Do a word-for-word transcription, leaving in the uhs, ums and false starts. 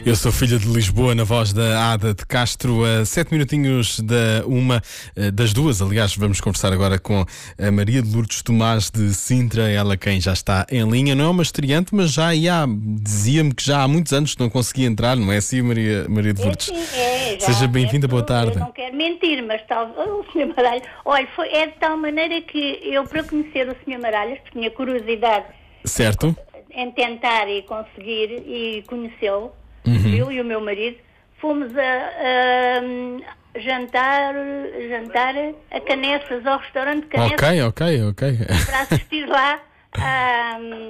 Eu sou filha de Lisboa, na voz da Ada de Castro, a sete minutinhos da uma, das duas. Aliás, vamos conversar agora com a Maria de Lourdes Tomás de Sintra, ela quem já está em linha. Não é uma estreante, mas já há, dizia-me que já há muitos anos que não conseguia entrar, não é assim, Maria, Maria de Lourdes? É, sim, é, já, Seja bem-vinda, é, boa tarde. Eu não quero mentir, mas tal, o senhor Maralhas, olha, foi, é de tal maneira que eu, para conhecer o senhor Maralhas, porque tinha curiosidade Certo. em tentar e conseguir e conhecê-lo, Uhum. eu e o meu marido, fomos a, a jantar, jantar a Canessas, ao restaurante Canessas, Ok, ok, ok. para assistir lá a